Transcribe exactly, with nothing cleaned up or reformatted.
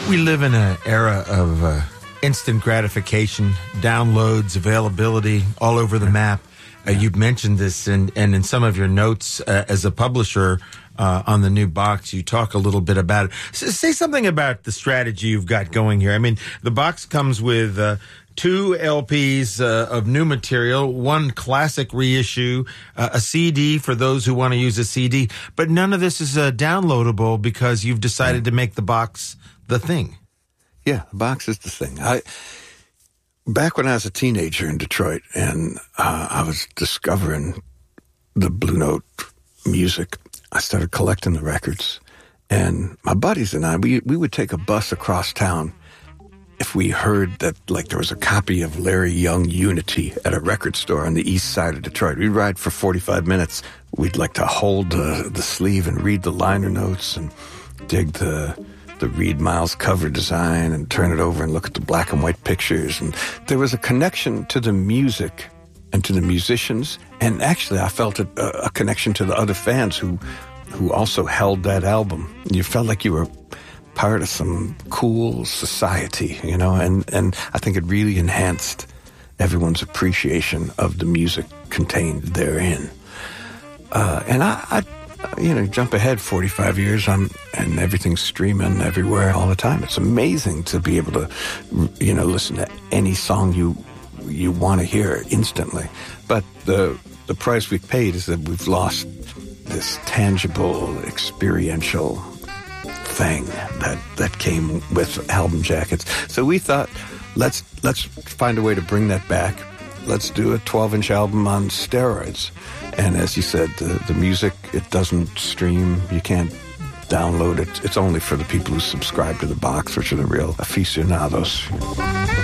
We live in an era of uh, instant gratification, downloads, availability all over the map. Uh, you've mentioned this, and, and in some of your notes uh, as a publisher uh, on the new box, you talk a little bit about it. S- say something about the strategy you've got going here. I mean, the box comes with uh, two L Ps uh, of new material, one classic reissue, uh, a C D for those who want to use a C D, but none of this is uh, downloadable because you've decided to make the box the thing. Yeah, the box is the thing. I back when I was a teenager in Detroit, and uh, I was discovering the Blue Note music, I started collecting the records. And my buddies and I, we we would take a bus across town if we heard that, like, there was a copy of Larry Young Unity at a record store on the east side of Detroit. We'd ride for forty-five minutes. We'd like to hold uh, the sleeve and read the liner notes and dig the the Reed Miles cover design and turn it over and look at the black and white pictures. And there was a connection to the music and to the musicians. And actually, I felt a, a connection to the other fans who who also held that album. You felt like you were part of some cool society, you know, and, and I think it really enhanced everyone's appreciation of the music contained therein. Uh, and I, I you know, jump ahead forty-five years, I'm, and everything's streaming everywhere all the time. It's amazing to be able to, you know, listen to any song you you want to hear instantly. But the the price we've paid is that we've lost this tangible, experiential thing that that came with album jackets. So we thought, let's let's find a way to bring that back. Let's do a twelve-inch album on steroids. And as you said, the, the music, it doesn't stream. You can't download it. It's only for the people who subscribe to the box, which are the real aficionados.